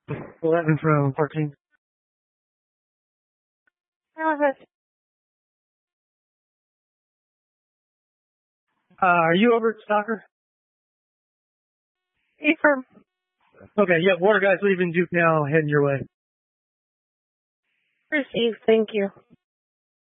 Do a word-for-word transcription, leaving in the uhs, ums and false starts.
eleven from fourteen. Uh, are you over at Stalker? Affirm. Okay, yeah, water guys leaving Duke now, heading your way. Received, thank you.